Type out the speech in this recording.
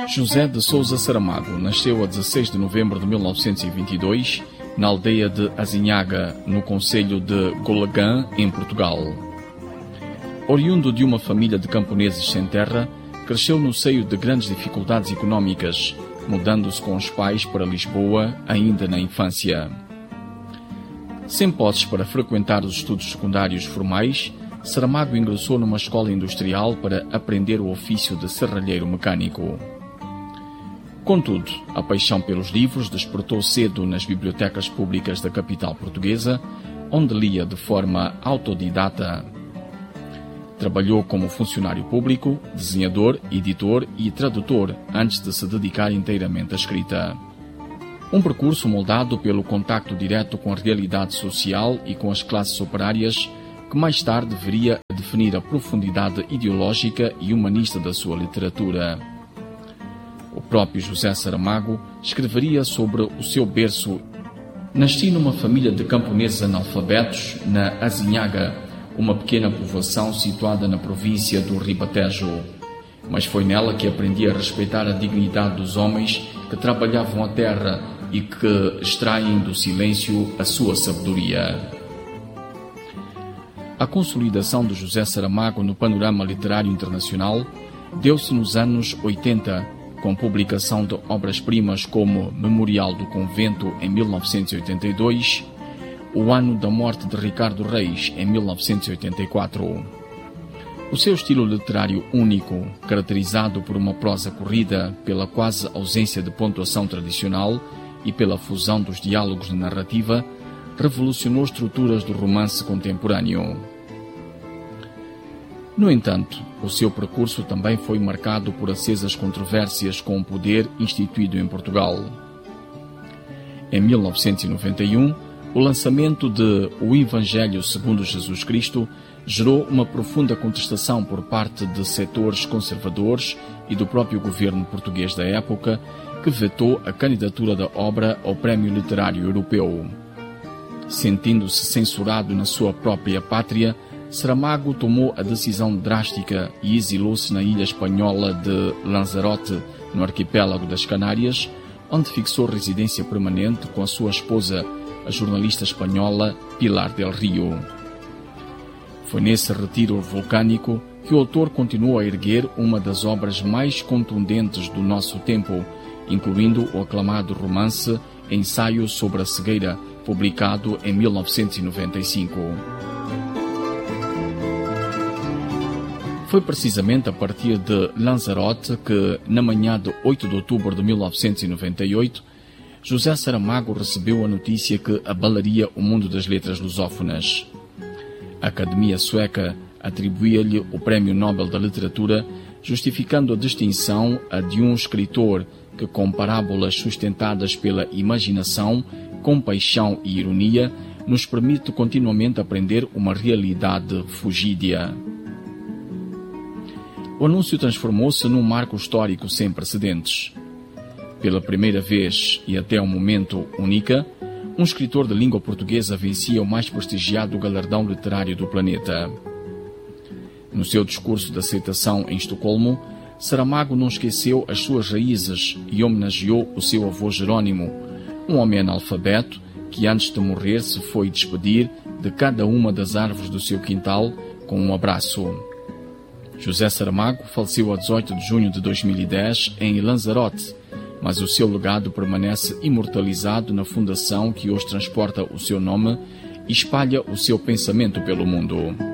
José de Sousa Saramago nasceu a 16 de novembro de 1922 na aldeia de Azinhaga, no concelho de Golagã, em Portugal. Oriundo de uma família de camponeses sem terra, cresceu no seio de grandes dificuldades económicas, mudando-se com os pais para Lisboa ainda na infância. Sem posses para frequentar os estudos secundários formais, Saramago ingressou numa escola industrial para aprender o ofício de serralheiro mecânico. Contudo, a paixão pelos livros despertou cedo nas bibliotecas públicas da capital portuguesa, onde lia de forma autodidata. Trabalhou como funcionário público, desenhador, editor e tradutor antes de se dedicar inteiramente à escrita. Um percurso moldado pelo contacto direto com a realidade social e com as classes operárias, que mais tarde viria a definir a profundidade ideológica e humanista da sua literatura. O próprio José Saramago escreveria sobre o seu berço: "Nasci numa família de camponeses analfabetos na Azinhaga, uma pequena povoação situada na província do Ribatejo. Mas foi nela que aprendi a respeitar a dignidade dos homens que trabalhavam a terra e que extraem do silêncio a sua sabedoria." A consolidação de José Saramago no panorama literário internacional deu-se nos anos 80, com publicação de obras-primas como Memorial do Convento, em 1982, O Ano da Morte de Ricardo Reis, em 1984. O seu estilo literário único, caracterizado por uma prosa corrida, pela quase ausência de pontuação tradicional e pela fusão dos diálogos de narrativa, revolucionou estruturas do romance contemporâneo. No entanto, o seu percurso também foi marcado por acesas controvérsias com o poder instituído em Portugal. Em 1991, o lançamento de O Evangelho segundo Jesus Cristo gerou uma profunda contestação por parte de setores conservadores e do próprio governo português da época, que vetou a candidatura da obra ao Prémio Literário Europeu. Sentindo-se censurado na sua própria pátria, Saramago tomou a decisão drástica e exilou-se na ilha espanhola de Lanzarote, no arquipélago das Canárias, onde fixou residência permanente com a sua esposa, a jornalista espanhola Pilar del Rio. Foi nesse retiro vulcânico que o autor continuou a erguer uma das obras mais contundentes do nosso tempo, incluindo o aclamado romance Ensaio sobre a Cegueira, publicado em 1995. Foi precisamente a partir de Lanzarote que, na manhã de 8 de outubro de 1998, José Saramago recebeu a notícia que abalaria o mundo das letras lusófonas. A Academia Sueca atribuía-lhe o Prémio Nobel da Literatura, justificando a distinção a de um escritor que, com parábolas sustentadas pela imaginação, compaixão e ironia, nos permite continuamente aprender uma realidade fugídia. O anúncio transformou-se num marco histórico sem precedentes. Pela primeira vez, e até ao momento única, um escritor de língua portuguesa vencia o mais prestigiado galardão literário do planeta. No seu discurso de aceitação em Estocolmo, Saramago não esqueceu as suas raízes e homenageou o seu avô Jerônimo, um homem analfabeto que antes de morrer se foi despedir de cada uma das árvores do seu quintal com um abraço. José Saramago faleceu a 18 de junho de 2010 em Lanzarote, mas o seu legado permanece imortalizado na fundação que hoje transporta o seu nome e espalha o seu pensamento pelo mundo.